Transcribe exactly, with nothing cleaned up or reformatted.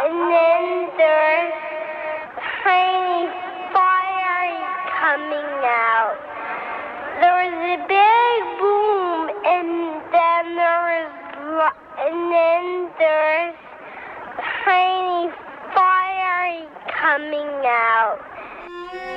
and then there's tiny fire coming out. There was a big boom, and then there was, and then there's tiny fire coming out.